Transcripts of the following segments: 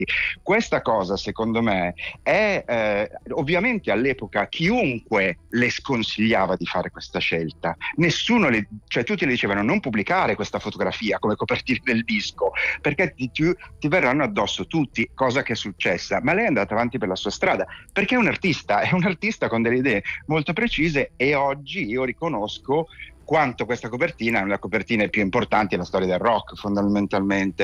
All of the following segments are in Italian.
effetti. Questa cosa, secondo me, è ovviamente all'epoca chiunque le sconsigliava di fare questa scelta. Nessuno cioè tutti le dicevano non pubblicare questa fotografia come copertina del disco, perché ti verranno addosso tutti, cosa che è successa. Ma lei è andata avanti per la sua strada, perché è un artista con delle idee molto precise, e oggi io riconosco quanto questa copertina è una delle copertine più importanti della storia del rock, fondamentalmente,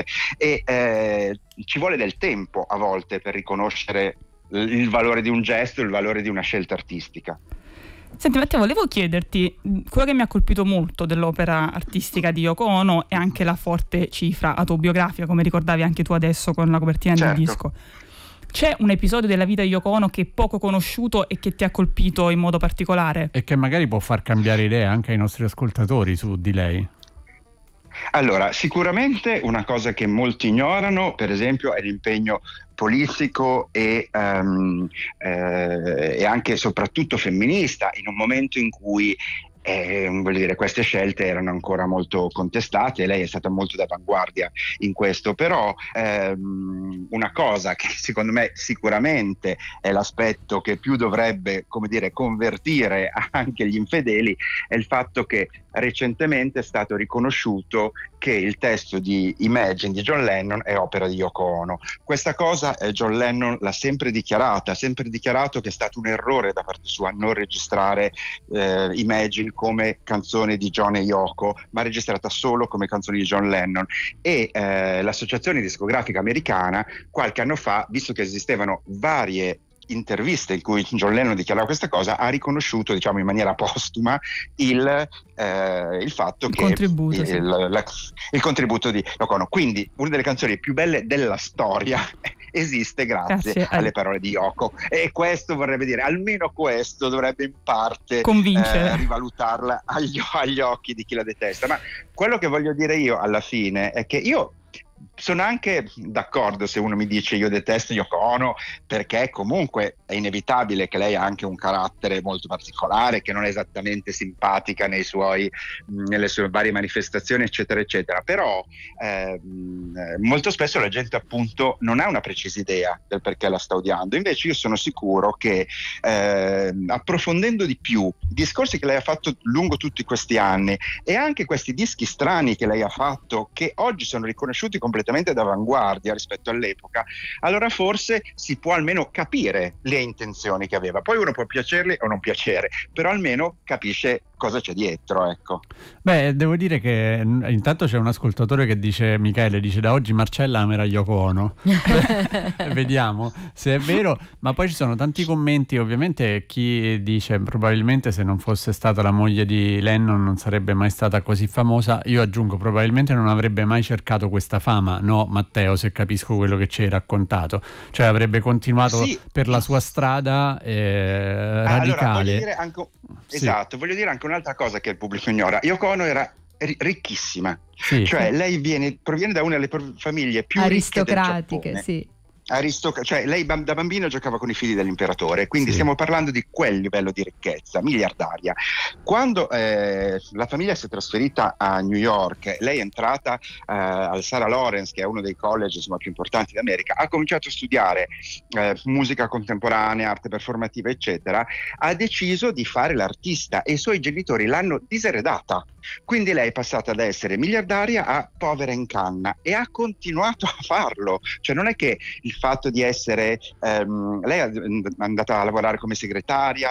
e ci vuole del tempo a volte per riconoscere il valore di un gesto, il valore di una scelta artistica. Senti Matteo, volevo chiederti, quello che mi ha colpito molto dell'opera artistica di Yoko Ono è anche la forte cifra autobiografica, come ricordavi anche tu adesso con la copertina del disco. C'è un episodio della vita di Yoko Ono che è poco conosciuto e che ti ha colpito in modo particolare? E che magari può far cambiare idea anche ai nostri ascoltatori su di lei? Allora, sicuramente una cosa che molti ignorano, per esempio, è l'impegno politico e anche e soprattutto femminista, in un momento in cui voglio dire, queste scelte erano ancora molto contestate, e lei è stata molto d'avanguardia in questo. Però una cosa che secondo me sicuramente è l'aspetto che più dovrebbe, come dire, convertire anche gli infedeli, è il fatto che recentemente è stato riconosciuto che il testo di Imagine di John Lennon è opera di Yoko Ono. Questa cosa John Lennon l'ha sempre dichiarato che è stato un errore da parte sua non registrare Imagine come canzone di John e Yoko, ma registrata solo come canzone di John Lennon. E l'associazione discografica americana qualche anno fa, visto che esistevano varie interviste in cui John Lennon dichiarava questa cosa, ha riconosciuto, diciamo in maniera postuma, il fatto che il contributo di Yoko Ono. Quindi una delle canzoni più belle della storia esiste grazie alle parole di Yoko, e questo vorrebbe dire, almeno questo dovrebbe in parte convincere, rivalutarla agli occhi di chi la detesta. Ma quello che voglio dire io alla fine è che io sono anche d'accordo se uno mi dice io detesto Yoko Ono, perché comunque è inevitabile che lei ha anche un carattere molto particolare, che non è esattamente simpatica nelle sue varie manifestazioni, eccetera eccetera. Però molto spesso la gente appunto non ha una precisa idea del perché la sta odiando. Invece io sono sicuro che approfondendo di più i discorsi che lei ha fatto lungo tutti questi anni, e anche questi dischi strani che lei ha fatto, che oggi sono riconosciuti completamente d'avanguardia rispetto all'epoca, allora forse si può almeno capire le intenzioni che aveva. Poi uno può piacerle o non piacere, però almeno capisce cosa c'è dietro, ecco. Beh, devo dire che intanto c'è un ascoltatore che dice, Michele dice, da oggi Marcella amerà Yoko Ono. Vediamo se è vero, ma poi ci sono tanti commenti. Ovviamente chi dice probabilmente se non fosse stata la moglie di Lennon non sarebbe mai stata così famosa. Io aggiungo, probabilmente non avrebbe mai cercato questa fama, no Matteo, se capisco quello che ci hai raccontato, cioè avrebbe continuato per la sua strada radicale. Allora, voglio dire anche, esatto, voglio dire anche un'altra cosa che il pubblico ignora. Yoko Ono era ricchissima, cioè lei proviene da una delle famiglie più aristocratiche, ricche del Giappone. Cioè lei da bambina giocava con i figli dell'imperatore, quindi stiamo parlando di quel livello di ricchezza miliardaria. Quando la famiglia si è trasferita a New York, lei è entrata al Sarah Lawrence, che è uno dei college più importanti d'America, ha cominciato a studiare musica contemporanea, arte performativa eccetera, ha deciso di fare l'artista e i suoi genitori l'hanno diseredata. Quindi lei è passata da essere miliardaria a povera in canna, e ha continuato a farlo. Cioè non è che il fatto di essere lei è andata a lavorare come segretaria,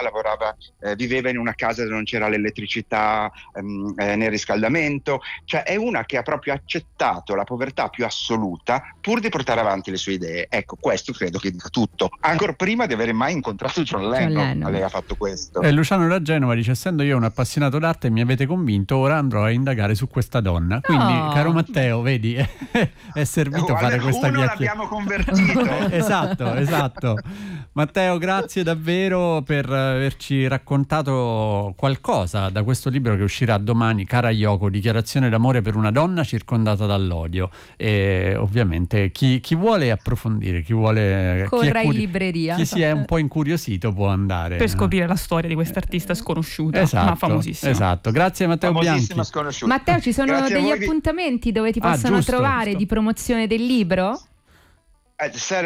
viveva in una casa dove non c'era l'elettricità né il riscaldamento, cioè è una che ha proprio accettato la povertà più assoluta pur di portare avanti le sue idee. Ecco, questo credo che dica tutto, ancora prima di avere mai incontrato John Lennon. Lei ha fatto questo. Luciano da Genova dice, essendo io un appassionato d'arte mi avete convinto, ora andrò a indagare su questa donna. Quindi caro Matteo, vedi, è servito fare questa chiacchierata. L'abbiamo convertito. Esatto. Matteo, grazie davvero per averci raccontato qualcosa da questo libro che uscirà domani, Cara Yoko, dichiarazione d'amore per una donna circondata dall'odio. E ovviamente chi vuole approfondire, chi corra in libreria, chi si è un po' incuriosito può andare per scoprire la storia di quest'artista sconosciuta, ma famosissima. Esatto, grazie Matteo Bianchi. Matteo, ci sono degli appuntamenti dove ti possono trovare, giusto. Di promozione del libro? Serve